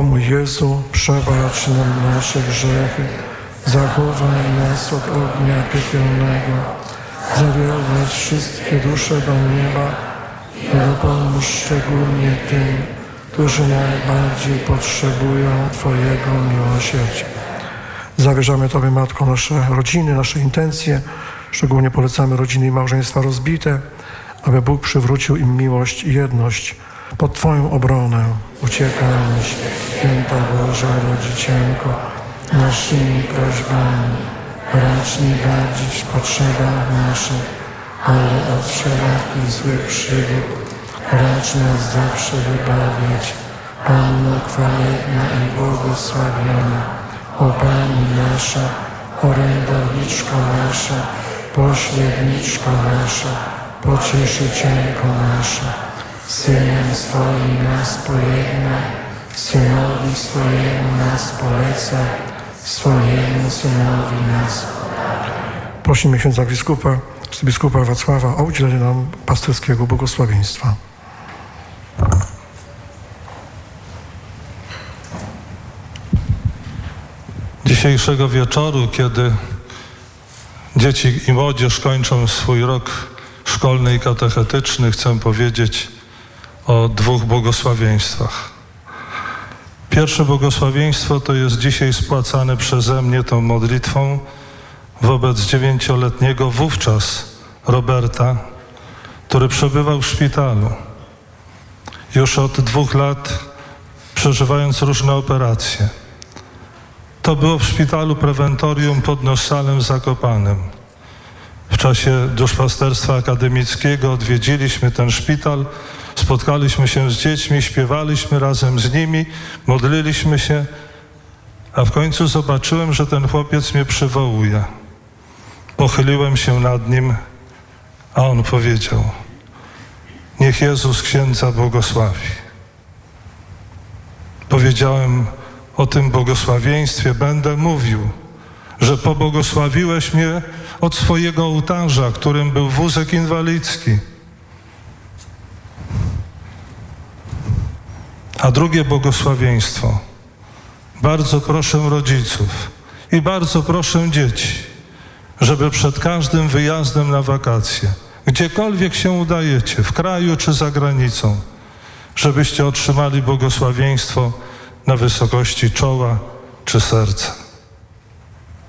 O mój Jezu, przebacz nam nasze grzechy, zachowaj nas od ognia piekielnego, zawieź wszystkie dusze do nieba i dopomóż szczególnie tym, którzy najbardziej potrzebują Twojego miłosierdzia. Zawierzamy Tobie, Matko, nasze rodziny, nasze intencje. Szczególnie polecamy rodziny i małżeństwa rozbite, aby Bóg przywrócił im miłość i jedność. Pod Twoją obronę uciekamy, Święta Boża Rodzicielko, naszymi prośbami. Racz nie gadzić w potrzebach naszych, ale od wszelakich złych przygód racz nas zawsze wybawić. Panno chwalebna i błogosławiona, o Pani nasza, orędowniczko nasza, pośredniczko nasza, pocieszycielko nasza, Synem swoim nas pojednaj, Synowi swojemu nas polecaj, swojemu Synowi nas. Prosimy księdza biskupa Wacława o udzielenie nam pasterskiego błogosławieństwa. Dzisiejszego wieczoru, kiedy dzieci i młodzież kończą swój rok szkolny i katechetyczny, chcę powiedzieć o 2 błogosławieństwach. Pierwsze błogosławieństwo to jest dzisiaj spłacane przeze mnie tą modlitwą wobec 9-letniego wówczas Roberta, który przebywał w szpitalu. Już od 2 lat przeżywając różne operacje. To było w szpitalu prewentorium pod Nossalem w Zakopanem. W czasie duszpasterstwa akademickiego odwiedziliśmy ten szpital, spotkaliśmy się z dziećmi, śpiewaliśmy razem z nimi, modliliśmy się, a w końcu zobaczyłem, że ten chłopiec mnie przywołuje. Pochyliłem się nad nim, a on powiedział: niech Jezus księdza błogosławi. Powiedziałem: o tym błogosławieństwie będę mówił, że pobłogosławiłeś mnie od swojego ołtarza, którym był wózek inwalidzki. A drugie błogosławieństwo. Bardzo proszę rodziców i bardzo proszę dzieci, żeby przed każdym wyjazdem na wakacje, gdziekolwiek się udajecie, w kraju czy za granicą, żebyście otrzymali błogosławieństwo na wysokości czoła czy serca.